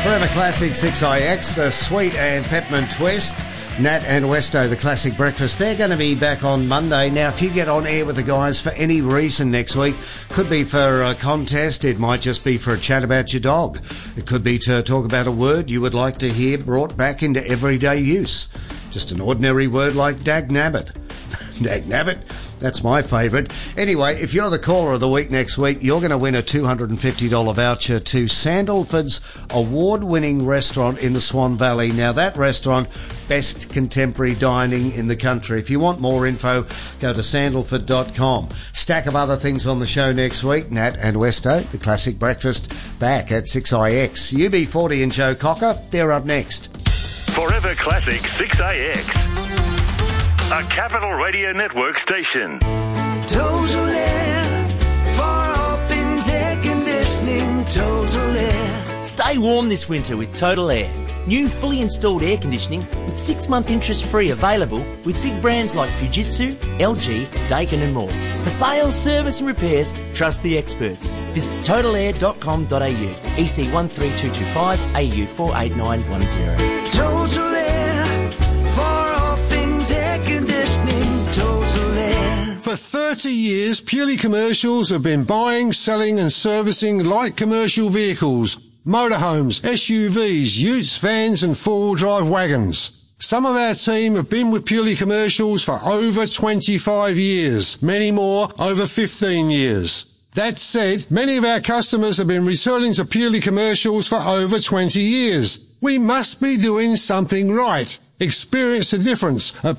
Forever Classic 6IX, the Sweet and Peppermint Twist, Nat and Westo, the Classic Breakfast. They're going to be back on Monday. Now, if you get on air with the guys for any reason next week, could be for a contest, it might just be for a chat about your dog. It could be to talk about a word you would like to hear brought back into everyday use. Just an ordinary word like dagnabbit. Dagnabbit? That's my favourite. Anyway, if you're the caller of the week next week, you're going to win a $250 voucher to Sandalford's award-winning restaurant in the Swan Valley. Now, that restaurant, best contemporary dining in the country. If you want more info, go to sandalford.com. Stack of other things on the show next week. Nat and Westo, the Classic Breakfast, back at 6IX. UB40 and Joe Cocker, they're up next. Forever Classic 6IX. A Capital Radio Network station. Total Air, for all things air conditioning, Total Air. Stay warm this winter with Total Air. New fully installed air conditioning with 6-month interest-free available with big brands like Fujitsu, LG, Daikin and more. For sales, service and repairs, trust the experts. Visit totalair.com.au, EC 13225, AU 48910. Total Air, for all things air conditioning, Total Air. For 30 years, Purely Commercials have been buying, selling and servicing light commercial vehicles, motorhomes, SUVs, utes, vans and four-wheel drive wagons. Some of our team have been with Purely Commercials for over 25 years, many more over 15 years. That said, many of our customers have been returning to Purely Commercials for over 20 years. We must be doing something right. Experience the difference at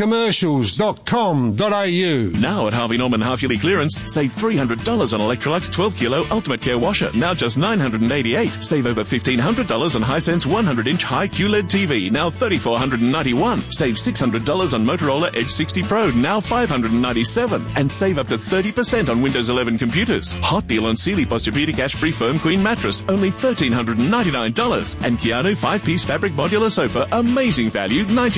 purelycommercials.com.au. Now at Harvey Norman half-yearly clearance, save $300 on Electrolux 12-kilo Ultimate Care washer, now just $988. Save over $1,500 on Hisense 100-inch high QLED TV, now $3,491. Save $600 on Motorola Edge 60 Pro, now $597. And save up to 30% on Windows 11 computers. Hot deal on Sealy Posturepedic Ashbury Firm Queen mattress, only $1,399. And Keanu 5-piece fabric modular sofa, amazing value,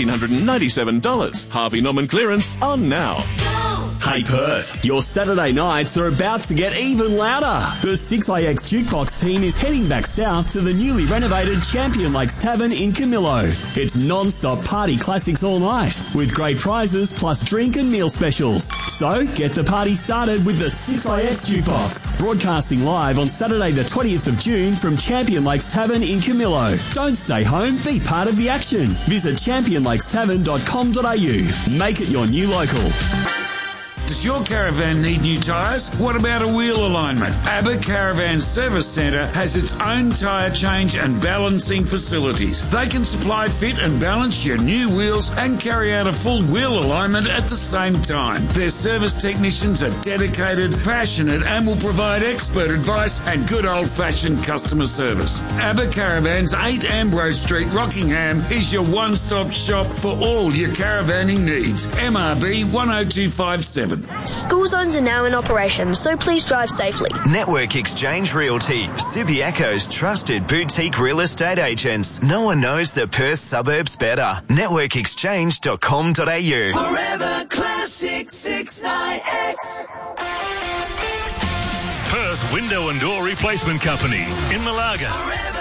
$1,997. Harvey Norman clearance on now. Hey Perth, your Saturday nights are about to get even louder. The 6IX Jukebox team is heading back south to the newly renovated Champion Lakes Tavern in Camillo. It's non-stop party classics all night with great prizes plus drink and meal specials. So get the party started with the 6IX Jukebox. Broadcasting live on Saturday the 20th of June from Champion Lakes Tavern in Camillo. Don't stay home, be part of the action. Visit championlakestavern.com.au. Make it your new local. Does your caravan need new tyres? What about a wheel alignment? ABBA Caravan Service Centre has its own tyre change and balancing facilities. They can supply, fit and balance your new wheels and carry out a full wheel alignment at the same time. Their service technicians are dedicated, passionate and will provide expert advice and good old-fashioned customer service. ABBA Caravans, 8 Ambrose Street, Rockingham is your one-stop shop for all your caravanning needs. MRB 10257. School zones are now in operation, so please drive safely. Network Exchange Realty, Subiaco's trusted boutique real estate agents. No one knows the Perth suburbs better. Networkexchange.com.au. Forever Classic 6IX. Perth Window and Door Replacement Company in Malaga.